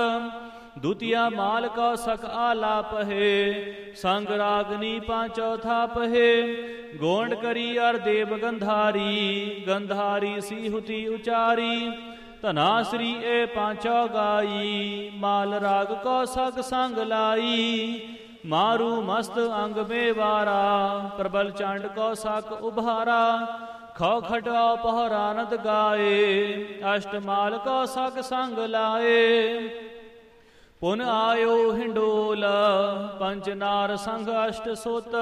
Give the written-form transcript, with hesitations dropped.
ਦੁਤੀਆ ਮਾਲ ਕੋ ਸਕ ਆਲਾਪ ਹੈ, ਸੰਗ ਰਾਗਨੀ ਪਾਂਚੋ ਥਾਪ ਹੈ। ਗੋਂਡ ਕਰੀ ਅਰ ਦੇਵ ਗੰਧਾਰੀ, ਗੰਧਾਰੀ ਸੀਹੁਤੀ ਉਚਾਰੀ। ਧਨਾ ਸ੍ਰੀ ਏ ਪਾਂਚੋ ਗਾਈ, ਮਾਲ ਰਾਗ ਕੋ ਸਗ ਸੰਗ ਲਾਈ। ਮਾਰੂ ਮਸਤ ਅੰਗ ਮੇਵਾਰਾ, ਪ੍ਰਬਲ ਚੰਡ ਕੋ ਸਕ ਉਭਾਰਾ। ਖੋ ਖਟੋ ਪਹਰਾਨੰਦ ਗਾਏ, ਅਸ਼ਟਮਾਲ ਕੋ ਸਕ ਸੰਗ ਲਾਏ। ਪੁਨ ਆਇਓ ਹਿੰਡੋਲ, ਪੰਚ ਨਾਰ ਸੰਗ ਅਸ਼ਟ ਸੁਤ।